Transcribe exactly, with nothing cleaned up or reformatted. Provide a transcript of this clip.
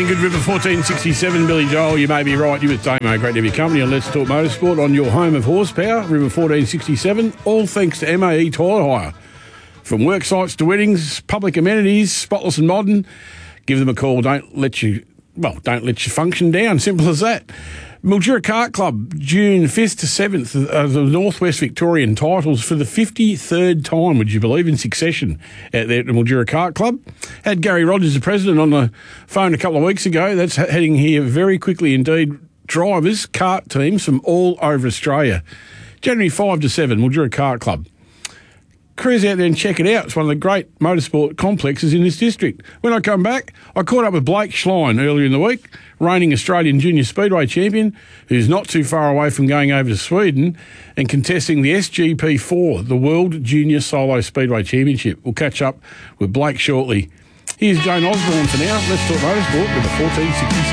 Good River fourteen sixty-seven, Billy Joel. You may be right. You with Damo. Great to have your company on Let's Talk Motorsport on your home of horsepower, River fourteen sixty-seven. All thanks to M A E Toilet Hire. From work sites to weddings, public amenities, spotless and modern. Give them a call. Don't let you, well, don't let your function down. Simple as that. Mildura Kart Club, June fifth to seventh, of the Northwest Victorian titles for the fifty-third time, would you believe, in succession out there at the Mildura Kart Club. Had Gary Rogers, the president, on the phone a couple of weeks ago. That's heading here very quickly indeed. Drivers, kart teams from all over Australia. January fifth to seventh, Mildura Kart Club. Cruise out there and check it out. It's one of the great motorsport complexes in this district. When I come back, I caught up with Blake Schlein earlier in the week, reigning Australian Junior Speedway champion, who's not too far away from going over to Sweden and contesting the S G P four, the World Junior Solo Speedway Championship. We'll catch up with Blake shortly. Here's Jane Osborne for now. Let's Talk Motorsport with the fourteen sixty-seven.